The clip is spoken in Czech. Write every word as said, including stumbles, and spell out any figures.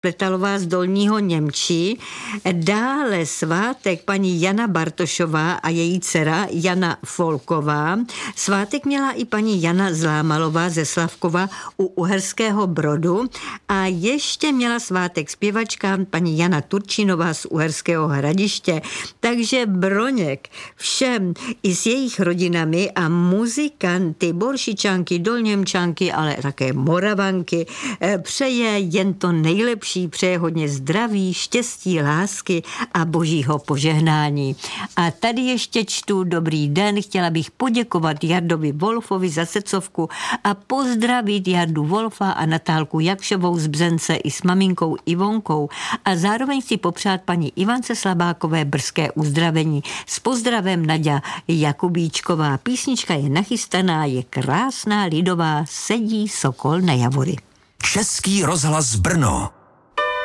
Pletalová z Dolního Němčí, dále svátek paní Jana Bartošová a její dcera Jana Folková. Svátek měla i paní Jana Zlámalová ze Slavkova u Uherského Brodu a ještě měla svátek zpěvačka paní Jana Turčinová z Uherského Hradiště. Takže Broněk všem i s jejich rodinami a muzikanty, Boršičanky, Dolněmčanky, ale také Moravanky přeje jen to nejlepší. Přeje hodně zdraví, štěstí, lásky a božího požehnání. A tady ještě čtu dobrý den. Chtěla bych poděkovat Jardovi Wolfovi za secovku a pozdravit Jardu Wolfa a Natálku Jakšovou z Břence i s maminkou Ivonkou. A zároveň si popřát paní Ivance Slabákové brzké uzdravení. S pozdravem Naďa Jakubíčková. Písnička je nachystaná, je krásná, lidová, sedí sokol na javory. Český rozhlas Brno.